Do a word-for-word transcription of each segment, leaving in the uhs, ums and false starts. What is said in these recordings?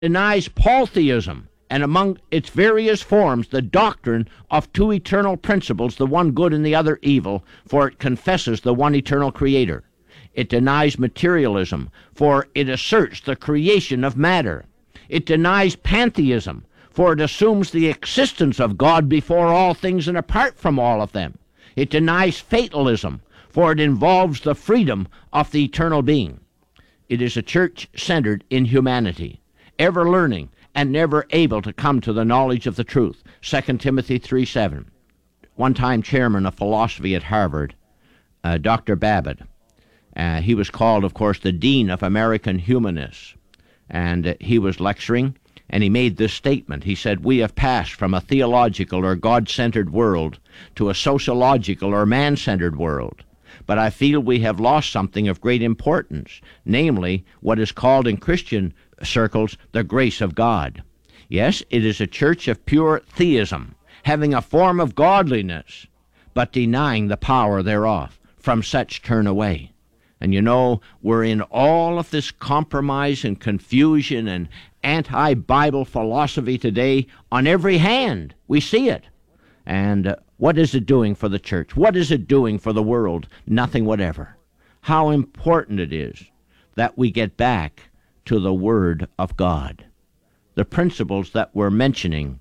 denies polytheism, and among its various forms, the doctrine of two eternal principles, the one good and the other evil, for it confesses the one eternal Creator. It denies materialism, for it asserts the creation of matter. It denies pantheism, for it assumes the existence of God before all things and apart from all of them. It denies fatalism, for it involves the freedom of the eternal being. It is a church centered in humanity, ever learning and never able to come to the knowledge of the truth. Second Timothy three seven. One-time chairman of philosophy at Harvard, uh, Doctor Babbitt, uh, he was called, of course, the Dean of American Humanists, and uh, he was lecturing, and he made this statement. He said, "We have passed from a theological or God-centered world to a sociological or man-centered world. But I feel we have lost something of great importance, namely what is called in Christian circles the grace of God. Yes, it is a church of pure theism, having a form of godliness, but denying the power thereof. From such turn away." And you know, we're in all of this compromise and confusion and anti-Bible philosophy today on every hand. We see it. And uh, what is it doing for the church? What is it doing for the world? Nothing whatever. How important it is that we get back to the Word of God. The principles that we're mentioning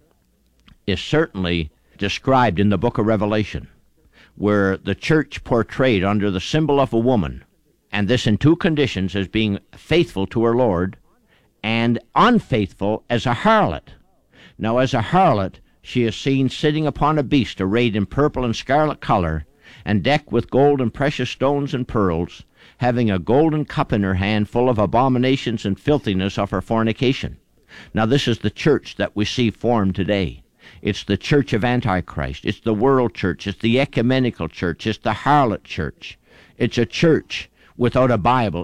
is certainly described in the book of Revelation, where the church portrayed under the symbol of a woman, and this in two conditions, as being faithful to her Lord and unfaithful as a harlot. Now, as a harlot, she is seen sitting upon a beast arrayed in purple and scarlet color, and decked with gold and precious stones and pearls, having a golden cup in her hand full of abominations and filthiness of her fornication. Now, this is the church that we see formed today. It's the church of Antichrist. It's the world church. It's the ecumenical church. It's the harlot church. It's a church without a Bible.